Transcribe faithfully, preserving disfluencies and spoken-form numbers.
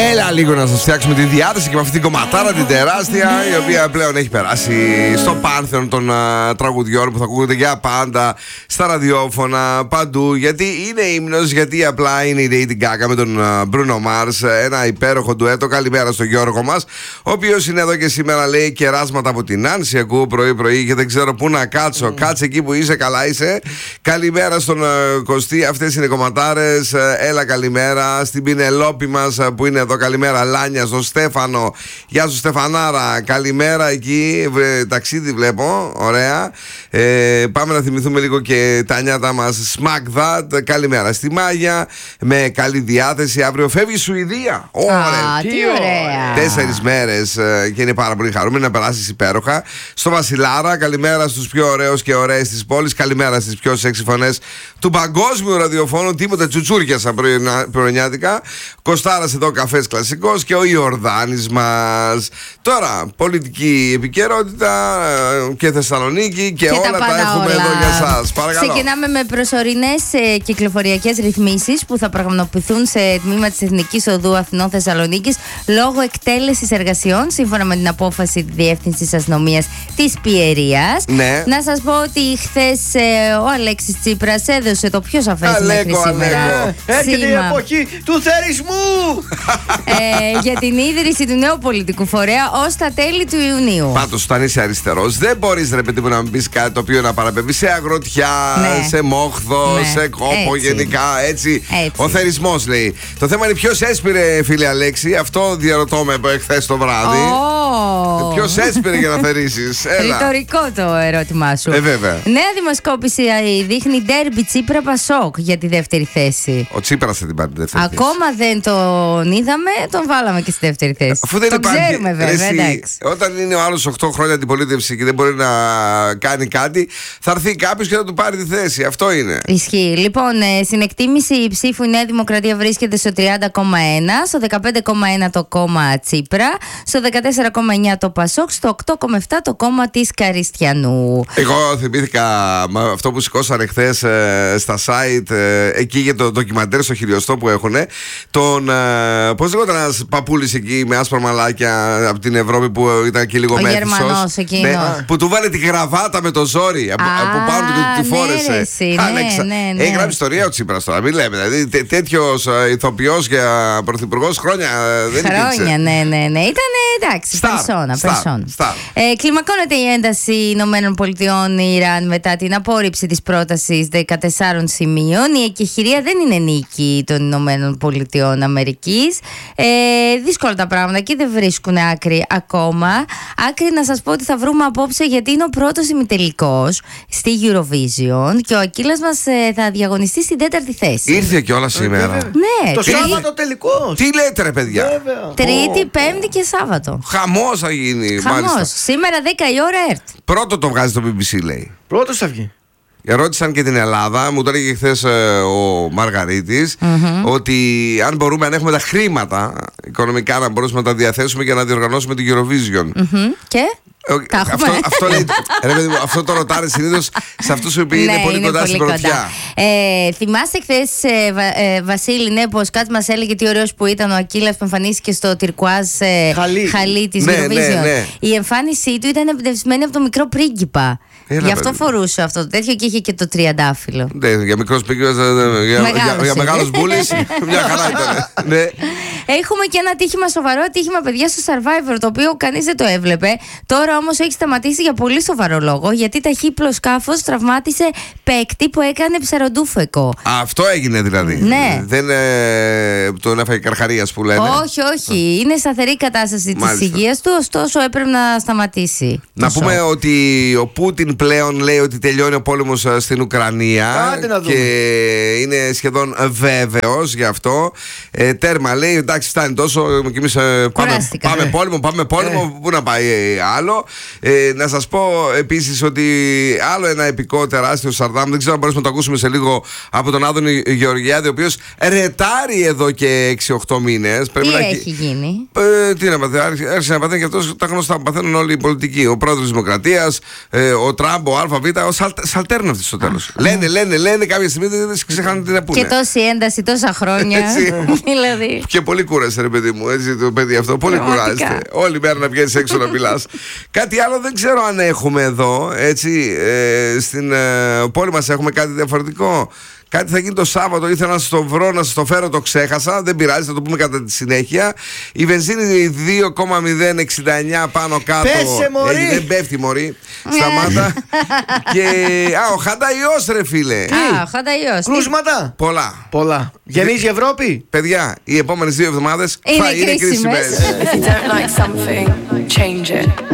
Έλα λίγο να σας φτιάξουμε τη διάθεση και με αυτή την κομματάρα την τεράστια, η οποία πλέον έχει περάσει στο πάνθεον των uh, τραγουδιών που θα ακούγονται για πάντα στα ραδιόφωνα, παντού. Γιατί είναι ύμνος, γιατί απλά είναι η Lady Gaga με τον uh, Bruno Mars, ένα υπέροχο ντουέτο. Καλημέρα στον Γιώργο μας, ο οποίος είναι εδώ και σήμερα, λέει κεράσματα από την Άνση. Ακούω πρωί-πρωί και δεν ξέρω πού να κάτσω. Mm. Κάτσε εκεί που είσαι, καλά είσαι. Καλημέρα στον uh, Κωστή, αυτές είναι οι κομματάρες. Uh, έλα καλημέρα στην Πινελόπη μας uh, που είναι εδώ. Καλημέρα Λάνια, στον Στέφανο. Γεια σου Στεφανάρα, καλημέρα εκεί. Βρε, ταξίδι βλέπω, ωραία. Ε, πάμε να θυμηθούμε λίγο και τα νιάτα μας. Smack that, καλημέρα στη Μάγια. Με καλή διάθεση. Αύριο φεύγει η Σουηδία. Ωραία, ah, τι ωραία. Τέσσερις μέρες και είναι πάρα πολύ χαρούμενη να περάσεις υπέροχα. Στο Βασιλάρα, καλημέρα στους πιο ωραίους και ωραίες της πόλης. Καλημέρα στις πιο σεξι φωνές του παγκόσμιου ραδιοφώνου. Τίποτα τσουτσούρια σαν πρωινιάτικα. Κοστάρας εδώ, καφές κλασικός και ο Ιορδάνης μας. Τώρα, πολιτική επικαιρότητα και Θεσσαλονίκη και, και όλα τα, τα έχουμε όλα εδώ για σας. Παρακαλώ. Ξεκινάμε με προσωρινές ε, κυκλοφοριακές ρυθμίσεις που θα πραγματοποιηθούν σε τμήμα της Εθνικής Οδού Αθηνών Θεσσαλονίκης λόγω εκτέλεσης εργασιών, σύμφωνα με την απόφαση της Διεύθυνσης Αστυνομίας της Πιερίας. Ναι. Να σας πω ότι χθες ε, ο Αλέξης Τσίπρας έδωσε το πιο σαφές μέχρι σήμερα. Έρχεται η εποχή του θερισμού! ε, για την ίδρυση του νέου πολιτικού φορέα ως τα τέλη του Ιουνίου. Πάντως, όταν είσαι αριστερός, δεν μπορείς ρε παιδί μου να μην πεις κάτι το οποίο να παραπέμπει σε αγροτιά, ναι. σε μόχθο, ναι. σε κόπο, έτσι. Γενικά έτσι. έτσι. Ο θερισμός λέει. Το θέμα είναι ποιος έσπηρε, φίλε Αλέξη, αυτό διαρωτώ με εχθές το βράδυ. Oh. Ποιος έσπηρε για να θερήσεις? Ρητορικό το ερώτημά σου. Ε, βέβαια. Νέα δημοσκόπηση δείχνει ντέρμπι Τσίπρα Πασόκ για τη δεύτερη θέση. Ο Τσίπρας θα την πάρει τη δεύτερη Ακόμα θέση. δεν τον είδαμε, τον βάλαμε και στη δεύτερη θέση. Αφού δεν το υπάρχει, ξέρουμε βέβαια. Εσύ, όταν είναι ο άλλος οκτώ χρόνια αντιπολίτευση και δεν μπορεί να κάνει κάτι, θα έρθει κάποιος και θα του πάρει τη θέση. Αυτό είναι. Ισχύει. Λοιπόν, στην εκτίμηση ψήφου η Νέα Δημοκρατία βρίσκεται στο τριάντα κόμμα ένα, στο δεκαπέντε κόμμα ένα το κόμμα Τσίπρα, στο δεκατέσσερα κόμμα εννιά το Πασόκ, στο οκτώ κόμμα επτά το κόμμα της Καριστιανού. Εγώ θυμήθηκα με αυτό που σηκώσανε χθες ε, στα site ε, εκεί για το ντοκιμαντέρ στο χειριοστό που έχουν. Τον, ε, πώς λέγονταν ένας παππούλης εκεί με άσπρα μαλάκια από την Ευρώπη που ήταν και λίγο μέθησος. Ο Γερμανός εκείνος. Ναι, που του βάλε τη γραβάτα με το ζόρι από, από πάνω και τη φόρεσε. Ναι, ναι, ναι, ναι. Έχει γράψει ιστορία ο Τσίπρας τώρα, μην λέμε. Δηλαδή τέ, τέτοιος ε, ηθοποιός για πρωθυπουργός χρόνια ε, δεν υπήρξε. Χρόνια, ναι, ναι, ναι. Ήταν εντάξει, περσόνα. Ε, κλιμακώνεται η ένταση Ηνωμένων Πολιτειών Ιράν μετά την απόρριψη της πρότασης δεκατεσσάρων σημείων. Η εκεχηρία δεν είναι νίκη των Ηνωμένων Πολιτειών Αμερικής. Ε, δύσκολα τα πράγματα και δεν βρίσκουν άκρη ακόμα. Άκρη να σας πω ότι θα βρούμε απόψε, γιατί είναι ο πρώτος ημιτελικός στη Eurovision και ο Ακύλας μας ε, θα διαγωνιστεί στην τέταρτη θέση. Ήρθε και όλα σήμερα. Ε, ναι, το Σάββατο τελικός. Τι λέτε ρε παιδιά? Βέβαια. Τρίτη, oh. Πέμπτη και Σάββατο. Χαμός θα γίνει. Χαμός. Σήμερα δέκα η ώρα ΕΡΤ. Πρώτο το βγάζει το μπι μπι σι, λέει. Πρώτος θα βγει. Ρώτησαν και την Ελλάδα, μου το έλεγε χθες ε, ο Μαργαρίτης, mm-hmm. ότι αν μπορούμε, αν έχουμε τα χρήματα οικονομικά, να μπορούμε να τα διαθέσουμε για να διοργανώσουμε την Eurovision. Mm-hmm. Και? Αυτό, αυτό, λέει, ρε, παιδί, αυτό το ρωτάρε συνήθως σε αυτούς που είναι ναι, πολύ είναι κοντά πολύ στην πρωτιά. Ε, θυμάστε χθες, ε, Βα, ε, Βασίλη, ναι, πως κάτι μας έλεγε τι ωραίος που ήταν ο Ακύλας που εμφανίστηκε στο τυρκουάζ ε, χαλί. χαλί της ναι, Eurovision. Ναι, ναι. Η εμφάνισή του ήταν εμπνευσμένη από το Μικρό Πρίγκιπα. Έλα, Γι' αυτό παιδί. φορούσε αυτό το τέτοιο και είχε και το τριαντάφυλλο. Ναι, για μικρός πρίγκιπας, για, για, για μεγάλος μπούλης, μια χαρά ήταν. Ναι. Έχουμε και ένα τύχημα, σοβαρό τύχημα, παιδιά, στο Survivor, το οποίο κανείς δεν το έβλεπε. Τώρα όμως έχει σταματήσει για πολύ σοβαρό λόγο, γιατί ταχύπλο σκάφος τραυμάτισε παίκτη που έκανε ψαροντούφεκο. Αυτό έγινε δηλαδή. Ναι. Δεν ε, τον έφαγε καρχαρίας που λένε. Όχι, όχι. Είναι σταθερή κατάσταση της υγείας του, ωστόσο έπρεπε να σταματήσει. Να πούμε σοκ. ότι ο Πούτιν πλέον λέει ότι τελειώνει ο πόλεμος στην Ουκρανία. Και είναι σχεδόν βέβαιος γι' αυτό. Ε, τέρμα λέει, εντάξει, φτάνει τόσο. Και εμείς ε, πάμε, πάμε πόλεμο, πάμε πόλεμο. Ε. Πού να πάει ε, άλλο. Ε, να σας πω επίσης ότι άλλο ένα επικό τεράστιο Σαρδάμ, δεν ξέρω αν μπορέσουμε να το ακούσουμε σε λίγο, από τον Άδωνη Γεωργιάδη, ο οποίος ρετάρει εδώ και έξι οχτώ μήνες. Τι να... έχει γίνει? Ε, τι να παθαίνει, άρχισε να παθαίνει και αυτός τα γνωστά που παθαίνουν όλοι οι πολιτικοί. Ο πρόεδρος της Δημοκρατίας, ε, ο Τραμπ, ο ΑΒ, ο Σαλτέρναυτης στο τέλος. Λένε, λένε, λένε, κάποια στιγμή δεν ξεχάνουν τι να πούνε. Και τόση ένταση τόσα χρόνια. δηλαδή. Και πολύ Πολύ κούρασε, ρε παιδί μου, έτσι το παιδί αυτό. Πολύ κουράζεται. Όλη μέρα να βγαίνει έξω να μιλάς. Κάτι άλλο δεν ξέρω αν έχουμε εδώ. Έτσι, ε, στην ε, πόλη μας έχουμε κάτι διαφορετικό. Κάτι θα γίνει το Σάββατο, ήθελα να σας το βρω, να σας το φέρω, το ξέχασα. Δεν πειράζει, θα το πούμε κατά τη συνέχεια. Η βενζίνη δύο κόμμα μηδέν εξήντα εννιά πάνω κάτω. Πέσε, μωρή. Δεν πέφτει, μωρή. Σταμάτα. Και. Α, ο Χανταϊός, ρε φίλε. Α, ο Χανταϊός. Κρούσματα. Πολλά. Πολλά. Γεμίζει η Ευρώπη. Παιδιά, οι επόμενες δύο εβδομάδες Είναι θα είναι κρίσιμες. κρίσιμες. If you don't like something, change it.